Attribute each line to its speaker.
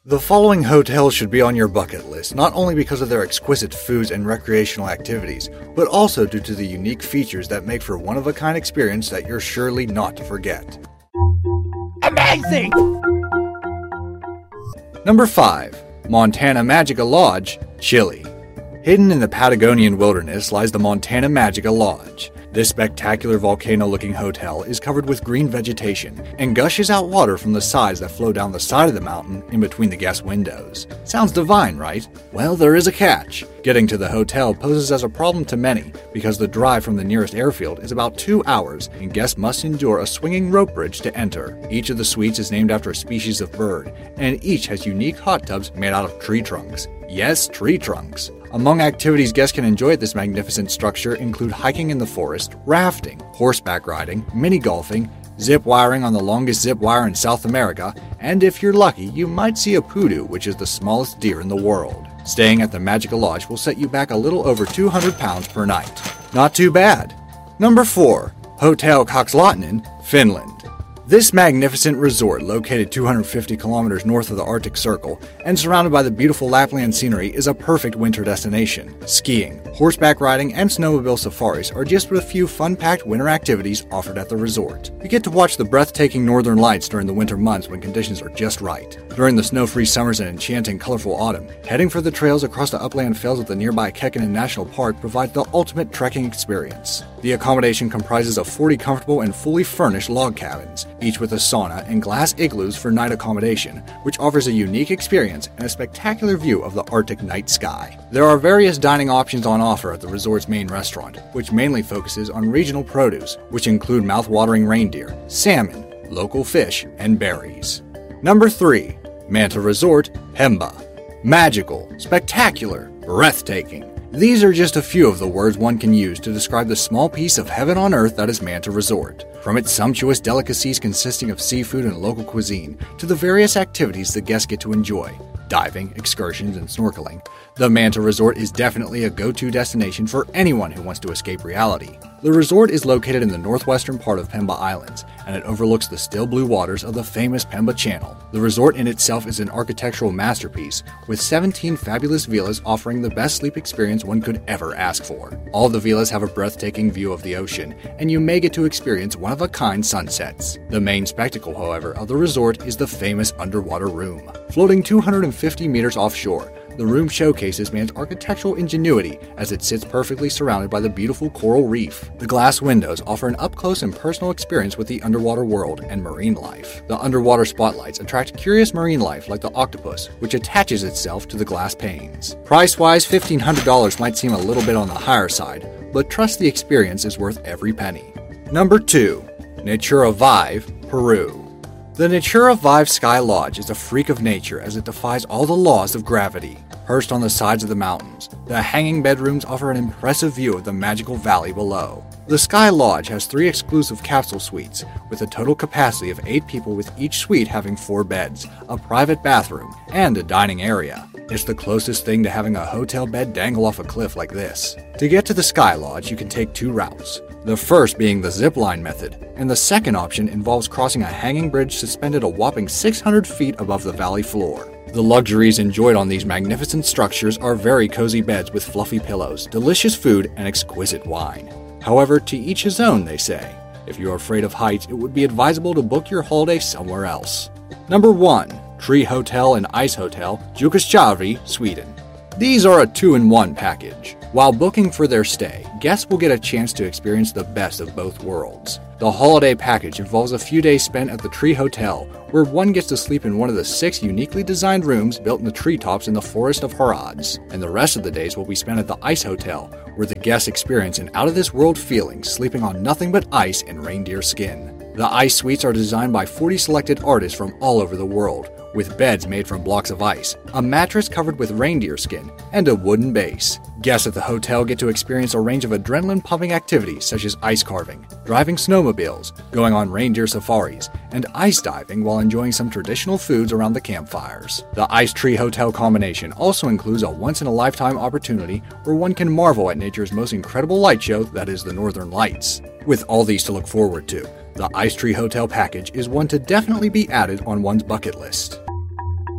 Speaker 1: The following hotels should be on your bucket list, not only because of their exquisite foods and recreational activities, but also due to the unique features that make for one-of-a-kind experience that you're surely not to forget.
Speaker 2: Amazing!
Speaker 1: Number 5. Montana Magica Lodge, Chile. Hidden in the Patagonian wilderness lies the Montana Magica Lodge. This spectacular volcano-looking hotel is covered with green vegetation and gushes out water from the sides that flow down the side of the mountain in between the guest windows. Sounds divine, right? Well, there is a catch. Getting to the hotel poses as a problem to many because the drive from the nearest airfield is about 2 hours and guests must endure a swinging rope bridge to enter. Each of the suites is named after a species of bird, and each has unique hot tubs made out of tree trunks. Yes, tree trunks. Among activities guests can enjoy at this magnificent structure include hiking in the forest, rafting, horseback riding, mini golfing, zip wiring on the longest zip wire in South America, and if you're lucky, you might see a pudu, which is the smallest deer in the world. Staying at the Magica Lodge will set you back a little over 200 pounds per night. Not too bad. Number 4. Hotel Kokslainen, Finland. This magnificent resort, located 250 kilometers north of the Arctic Circle and surrounded by the beautiful Lapland scenery, is a perfect winter destination. Skiing, horseback riding, and snowmobile safaris are just a few fun-packed winter activities offered at the resort. You get to watch the breathtaking northern lights during the winter months when conditions are just right. During the snow-free summers and enchanting colorful autumn, heading for the trails across the upland fells of the nearby Kekkonen National Park provides the ultimate trekking experience. The accommodation comprises of 40 comfortable and fully furnished log cabins, each with a sauna and glass igloos for night accommodation, which offers a unique experience and a spectacular view of the Arctic night sky. There are various dining options on offer at the resort's main restaurant, which mainly focuses on regional produce, which include mouth-watering reindeer, salmon, local fish, and berries. Number 3. Manta Resort, Pemba. Magical, spectacular, breathtaking. These are just a few of the words one can use to describe the small piece of heaven on earth that is Manta Resort. From its sumptuous delicacies consisting of seafood and local cuisine, to the various activities the guests get to enjoy, diving, excursions, and snorkeling, the Manta Resort is definitely a go-to destination for anyone who wants to escape reality. The resort is located in the northwestern part of Pemba Islands, and it overlooks the still blue waters of the famous Pemba Channel. The resort in itself is an architectural masterpiece, with 17 fabulous villas offering the best sleep experience one could ever ask for. All the villas have a breathtaking view of the ocean, and you may get to experience one-of-a-kind sunsets. The main spectacle, however, of the resort is the famous underwater room. Floating 250 meters offshore, the room showcases man's architectural ingenuity as it sits perfectly surrounded by the beautiful coral reef. The glass windows offer an up-close and personal experience with the underwater world and marine life. The underwater spotlights attract curious marine life like the octopus, which attaches itself to the glass panes. Price-wise, $1,500 might seem a little bit on the higher side, but trust the experience is worth every penny. Number 2. Natura Vive, Peru. The Natura Vive Sky Lodge is a freak of nature as it defies all the laws of gravity. Perched on the sides of the mountains, the hanging bedrooms offer an impressive view of the magical valley below. The Sky Lodge has 3 exclusive capsule suites, with a total capacity of 8 people, with each suite having 4 beds, a private bathroom, and a dining area. It's the closest thing to having a hotel bed dangle off a cliff like this. To get to the Sky Lodge, you can take 2 routes. The first being the zipline method, and the second option involves crossing a hanging bridge suspended a whopping 600 feet above the valley floor. The luxuries enjoyed on these magnificent structures are very cozy beds with fluffy pillows, delicious food, and exquisite wine. However, to each his own, they say. If you're afraid of heights, it would be advisable to book your holiday somewhere else. Number 1. Tree Hotel and Ice Hotel, Jukkasjärvi, Sweden. These are a 2-in-1 package. While booking for their stay, guests will get a chance to experience the best of both worlds. The holiday package involves a few days spent at the Tree Hotel, where one gets to sleep in one of the 6 uniquely designed rooms built in the treetops in the forest of Harads. And the rest of the days will be spent at the Ice Hotel, where the guests experience an out-of-this-world feeling, sleeping on nothing but ice and reindeer skin. The ice suites are designed by 40 selected artists from all over the world, with beds made from blocks of ice, a mattress covered with reindeer skin, and a wooden base. Guests at the hotel get to experience a range of adrenaline-pumping activities such as ice carving, driving snowmobiles, going on reindeer safaris, and ice diving while enjoying some traditional foods around the campfires. The Ice Tree Hotel combination also includes a once-in-a-lifetime opportunity where one can marvel at nature's most incredible light show, that is the Northern Lights. With all these to look forward to, the Ice Tree Hotel package is one to definitely be added on one's bucket list.